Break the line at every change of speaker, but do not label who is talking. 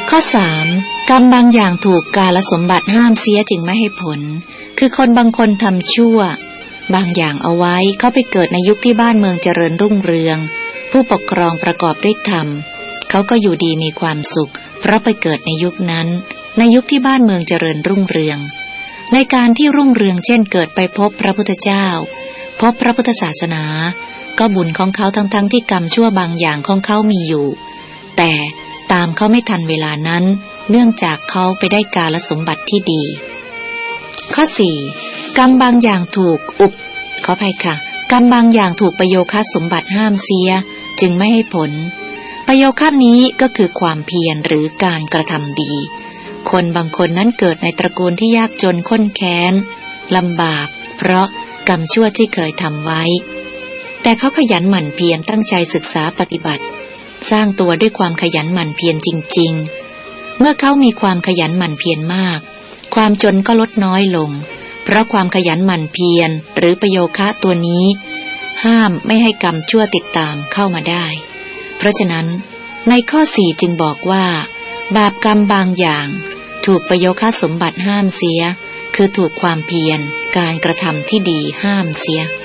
ข้อ3กรรมบางอย่างถูกกาลสมบัติห้ามเสียจึงไม่ให้ผลคือคนบางคนทำชั่วบางอย่างเอาไว้เขาไปเกิดในยุคที่บ้านเมืองเจริญรุ่งเรืองผู้ปกครองประกอบด้วยธรรมเขาก็อยู่ดีมีความสุขเพราะไปเกิดในยุคนั้นในยุคที่บ้านเมืองเจริญรุ่งเรืองในการที่รุ่งเรืองเช่นเกิดไปพบพระพุทธเจ้าพบพระพุทธศาสนาก็บุญของเขาทั้งที่กรรมชั่วบางอย่างของเขามีอยู่แต่ตามเขาไม่ทันเวลานั้นเนื่องจากเขาไปได้กาลสมบัติที่ดีข้อ4กรรมบางอย่างถูกขออภัยค่ะกรรมบางอย่างถูกประโยคสมบัติห้ามเสียจึงไม่ให้ผลประโยคนี้ก็คือความเพียรหรือการกระทำดีคนบางคนนั้นเกิดในตระกูลที่ยากจนข้นแค้นลำบากเพราะกรรมชั่วที่เคยทำไว้แต่เขาขยันหมั่นเพียรตั้งใจศึกษาปฏิบัติสร้างตัวด้วยความขยันหมั่นเพียรจริงๆเมื่อเขามีความขยันหมั่นเพียรมากความจนก็ลดน้อยลงเพราะความขยันหมั่นเพียรหรือประโยคะตัวนี้ห้ามไม่ให้กรรมชั่วติดตามเข้ามาได้เพราะฉะนั้นในข้อ4จึงบอกว่าบาปกรรมบางอย่างถูกประโยคะสมบัติห้ามเสียคือถูกความเพียรการกระทำที่ดีห้ามเสีย